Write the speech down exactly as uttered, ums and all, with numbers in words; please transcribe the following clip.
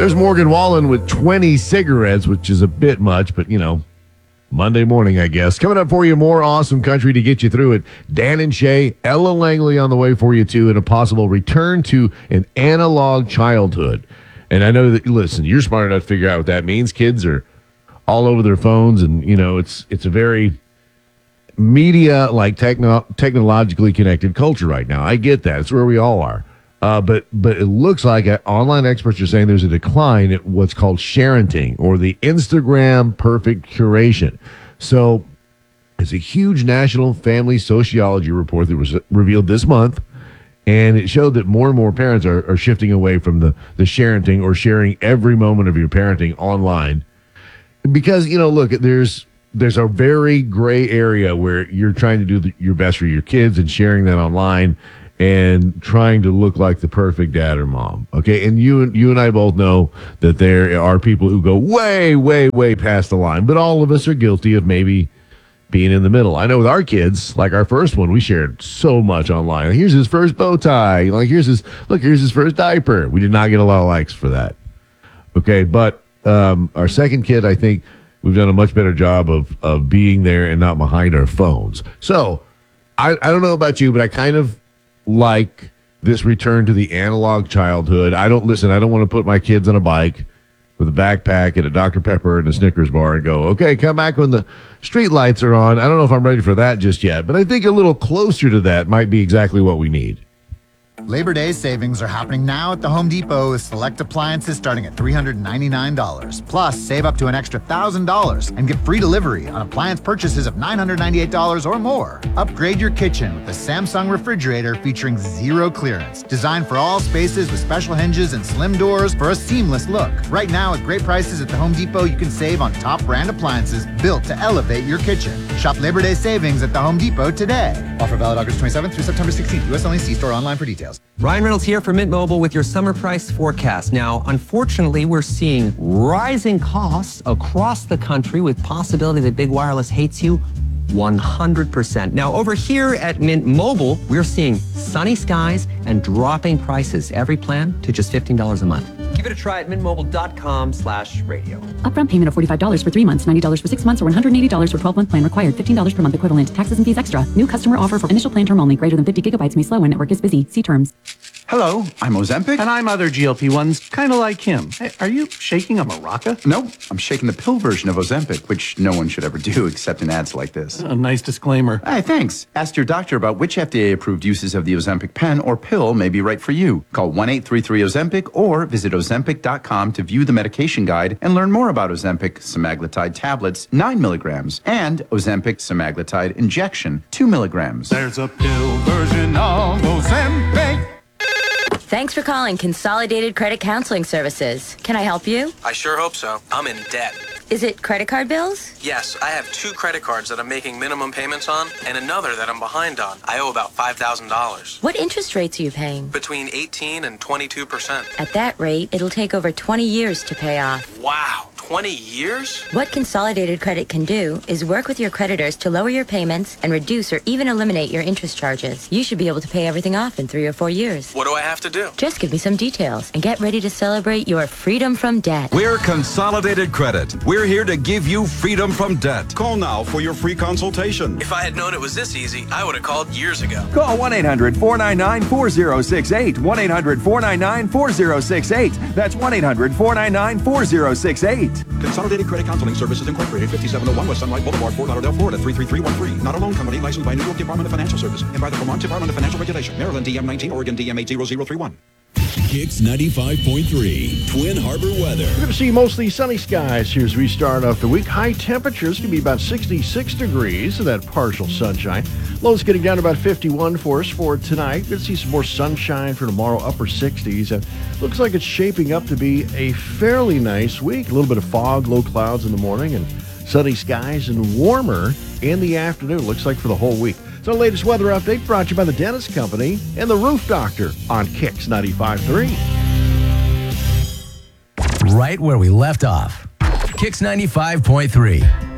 There's Morgan Wallen with twenty cigarettes, which is a bit much, but, you know, Monday morning, I guess. Coming up for you, more awesome country to get you through it. Dan and Shay, Ella Langley on the way for you, too, and a possible return to an analog childhood. And I know that, listen, you're smart enough to figure out what that means. Kids are all over their phones, and, you know, it's it's a very media, like, techno- technologically connected culture right now. I get that. It's where we all are. Uh, but but it looks like uh, online experts are saying there's a decline at what's called sharenting, or the Instagram perfect curation. So it's a huge national family sociology report that was revealed this month, and it showed that more and more parents are, are shifting away from the, the sharenting, or sharing every moment of your parenting online. Because, you know, look, there's there's a very gray area where you're trying to do the, your best for your kids and sharing that online, and trying to look like the perfect dad or mom, okay? And you, you and I both know that there are people who go way, way, way past the line, but all of us are guilty of maybe being in the middle. I know with our kids, like our first one, we shared so much online. Here's his first bow tie. Like, here's his, look, here's his first diaper. We did not get a lot of likes for that, okay? But um, our second kid, I think we've done a much better job of, of being there and not behind our phones. So I, I don't know about you, but I kind of like this return to the analog childhood. I don't listen. I don't want to put my kids on a bike with a backpack and a Doctor Pepper and a Snickers bar and go, okay, come back when the street lights are on. I don't know if I'm ready for that just yet, but I think a little closer to that might be exactly what we need. Labor Day savings are happening now at the Home Depot with select appliances starting at three hundred ninety-nine dollars. Plus, save up to an extra one thousand dollars and get free delivery on appliance purchases of nine hundred ninety-eight dollars or more. Upgrade your kitchen with the Samsung refrigerator featuring zero clearance. Designed for all spaces with special hinges and slim doors for a seamless look. Right now, at great prices at the Home Depot, you can save on top brand appliances built to elevate your kitchen. Shop Labor Day savings at the Home Depot today. Offer valid August twenty-seventh through September sixteenth. U S only. See store online for details. Ryan Reynolds here for Mint Mobile with your summer price forecast. Now, unfortunately, we're seeing rising costs across the country with possibility that big wireless hates you one hundred percent. Now, over here at Mint Mobile, we're seeing sunny skies and dropping prices. Every plan to just fifteen dollars a month. Give it a try at mintmobile.com slash radio. Upfront payment of forty-five dollars for three months, ninety dollars for six months, or one hundred eighty dollars for twelve-month plan required. fifteen dollars per month equivalent. Taxes and fees extra. New customer offer for initial plan term only. Greater than fifty gigabytes may slow when network is busy. See terms. Hello, I'm Ozempic. And I'm other G L P ones, kind of like him. Hey, are you shaking a maraca? No, I'm shaking the pill version of Ozempic, which no one should ever do except in ads like this. A nice disclaimer. Hey, thanks. Ask your doctor about which F D A-approved uses of the Ozempic pen or pill may be right for you. Call one eight three three Ozempic or visit ozempic dot com to view the medication guide and learn more about Ozempic semaglutide tablets, nine milligrams, and Ozempic semaglutide injection, two milligrams. There's a pill version of Ozempic. Thanks for calling Consolidated Credit Counseling Services. Can I help you? I sure hope so. I'm in debt. Is it credit card bills? Yes, I have two credit cards that I'm making minimum payments on and another that I'm behind on. I owe about five thousand dollars. What interest rates are you paying? Between eighteen and twenty-two percent. At that rate, it'll take over twenty years to pay off. Wow, twenty years? What Consolidated Credit can do is work with your creditors to lower your payments and reduce or even eliminate your interest charges. You should be able to pay everything off in three or four years. What do I have to do? Just give me some details and get ready to celebrate your freedom from debt. We're Consolidated Credit. We're here to give you freedom from debt. Call now for your free consultation. If I had known it was this easy, I would have called years ago. Call one eight hundred four nine nine four zero six eight. one eight hundred four nine nine four zero six eight. That's one eight hundred four nine nine four zero six eight. Consolidated Credit Counseling Services Incorporated, fifty-seven oh one West Sunlight Boulevard, Fort Lauderdale, Florida, three three three one three. Not a loan company licensed by New York Department of Financial Services and by the Vermont Department of Financial Regulation. Maryland D M nineteen, Oregon D M eight zero zero three one. Kicks ninety-five point three, Twin Harbor weather. We're going to see mostly sunny skies here as we start off the week. High temperatures can be about sixty-six degrees, so that partial sunshine. Lows getting down to about fifty-one for us for tonight. Going to see some more sunshine for tomorrow, upper sixties. And looks like it's shaping up to be a fairly nice week. A little bit of fog, low clouds in the morning, and sunny skies and warmer in the afternoon. Looks like for the whole week. So, latest weather update brought to you by the Dentist Company and the Roof Doctor on Kicks ninety-five point three. Right where we left off. Kicks ninety-five point three.